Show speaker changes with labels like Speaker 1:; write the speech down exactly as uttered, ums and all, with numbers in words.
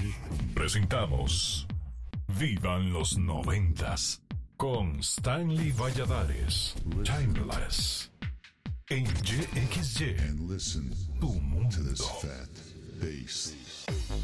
Speaker 1: Presentamos Vivan los noventas con Stanley Valladares. Timeless. En Y X Y.
Speaker 2: And listen
Speaker 1: Tu mundo.
Speaker 2: to this fat bass.